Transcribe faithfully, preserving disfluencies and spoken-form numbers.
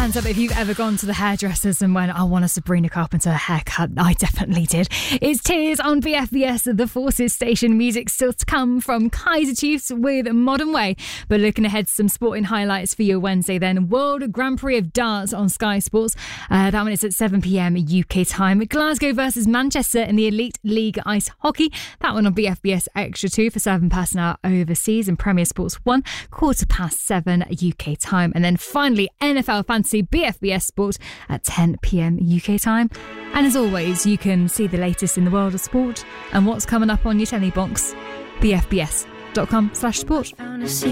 Hands up if you've ever gone to the hairdressers and went, I want a Sabrina Carpenter haircut. I definitely did. It's Tears on B F B S, the Forces station. Music still to come from Kaiser Chiefs with Modern Way. But looking ahead to some sporting highlights for your Wednesday then. World Grand Prix of Darts on Sky Sports. Uh, that one is at seven p.m. U K time. Glasgow versus Manchester in the Elite League Ice Hockey. That one on B F B S Extra two for seven past an hour overseas. And Premier Sports one, quarter past seven U K time. And then finally, N F L Fantasy B F B S Sport at ten p.m. U K time. And as always, you can see the latest in the world of sport and what's coming up on your telly box. B F B S dot com slash sport.